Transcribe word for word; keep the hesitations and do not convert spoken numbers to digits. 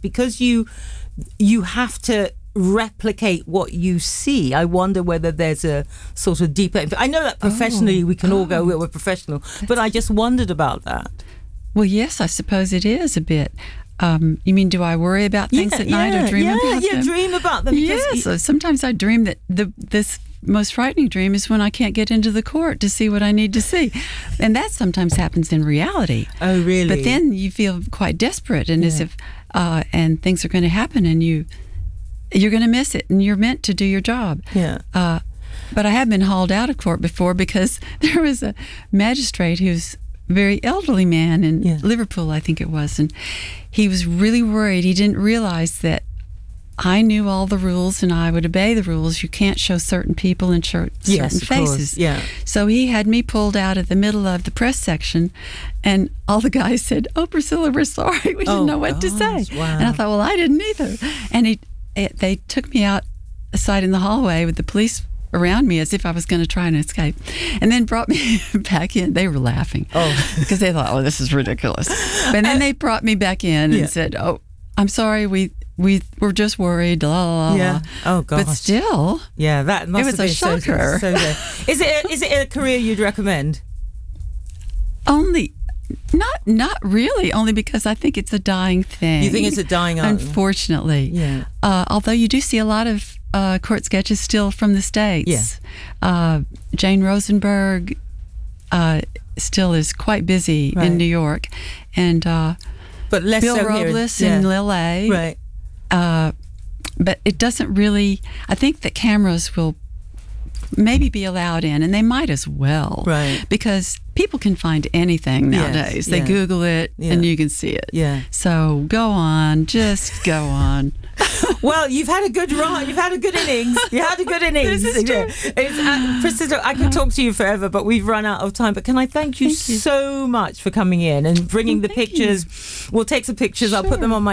because you you have to replicate what you see. I wonder whether there's a sort of deeper... I know that professionally oh, we can oh. all go, we're professional, but I just wondered about that. Well, yes, I suppose it is a bit. Um, you mean, do I worry about things yeah, at night yeah, or dream yeah, about yeah, them? Yeah, dream about them. Yes, so sometimes I dream that the this most frightening dream is when I can't get into the court to see what I need to see. And that sometimes happens in reality. Oh, really? But then you feel quite desperate and yeah. as if, uh, and things are going to happen and you, you're going to miss it and you're meant to do your job. Yeah. Uh, but I have been hauled out of court before because there was a magistrate who's very elderly man in yeah. Liverpool, I think it was, and he was really worried. He didn't realize that I knew all the rules and I would obey the rules. You can't show certain people and show yes, certain of faces. Course. Yeah. So he had me pulled out at the middle of the press section, and all the guys said, "Oh, Priscilla, we're sorry. We didn't oh, know what gosh, to say." Wow. And I thought, well, I didn't either. And he, it, they took me out aside in the hallway with the police around me as if I was going to try and escape, and then brought me back in. They were laughing oh. because they thought, oh, this is ridiculous. But then they brought me back in and yeah. said, oh, I'm sorry, we we were just worried, la la la. Yeah. Oh, gosh. But still, yeah, that must it was have a been shocker. So, so is it a, is it a career you'd recommend? Only, not not really, only because I think it's a dying thing. You think it's a dying art? Unfortunately. Yeah. Uh, although you do see a lot of Uh, court sketches still from the States. Yeah. Uh, Jane Rosenberg uh, still is quite busy right. in New York, and uh, but less Bill so Robles here. in Yeah. L A. Right. Uh, but it doesn't really. I think that cameras will maybe be allowed in, and they might as well, right? Because people can find anything nowadays. Yes, they yeah. Google it, yeah. and you can see it. Yeah. So go on, just go on. Well, you've had a good run. You've had a good innings. You had a good innings. This is true. It's, uh, Priscilla, I could talk to you forever, but we've run out of time. But can I thank you, thank you. so much for coming in and bringing well, the pictures? You. We'll take some pictures. Sure. I'll put them on my